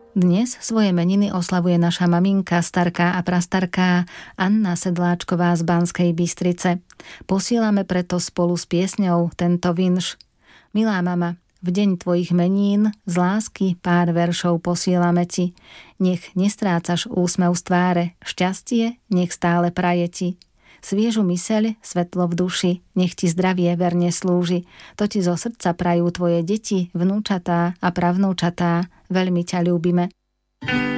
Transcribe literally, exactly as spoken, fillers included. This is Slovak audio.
Dnes svoje meniny oslavuje naša maminka, starká a prastarká Anna Sedláčková z Banskej Bystrice. Posielame preto spolu s piesňou tento vinš. Milá mama, v deň tvojich menín z lásky pár veršov posielame ti. Nech nestrácaš úsmev z tváre, šťastie nech stále praje ti. Sviežu myseľ, svetlo v duši, nech ti zdravie verne slúži. To ti zo srdca prajú tvoje deti, vnúčatá a pravnúčatá. Veľmi ťa ľúbime.